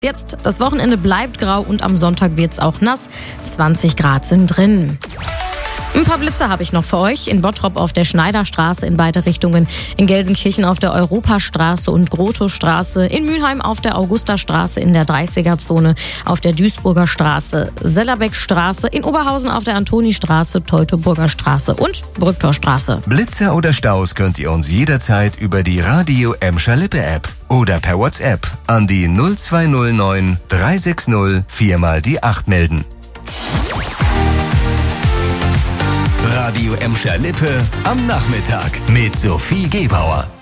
Jetzt, das Wochenende bleibt grau und am Sonntag wird's auch nass. 20 Grad sind drin. Ein paar Blitze habe ich noch für euch. In Bottrop auf der Schneiderstraße in beide Richtungen. In Gelsenkirchen auf der Europastraße und Grotowstraße. In Mülheim auf der Augustastraße in der 30er-Zone. Auf der Duisburger Straße, Sellerbeckstraße. In Oberhausen auf der Antonistraße, Teutoburger Straße und Brücktorstraße. Blitze oder Staus könnt ihr uns jederzeit über die Radio Emscher Lippe App oder per WhatsApp an die 0209 360 4 mal die 8 melden. Radio Emscher Lippe am Nachmittag mit Sophie Gebauer.